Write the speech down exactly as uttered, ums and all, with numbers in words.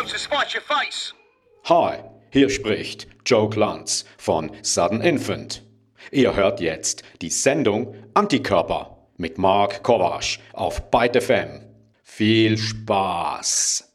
to spite your face. Hi, hier spricht Joe Glanz von Sudden Infant. Ihr hört jetzt die Sendung Antikörper mit Mark Kovacs auf Byte F M. Viel Spaß!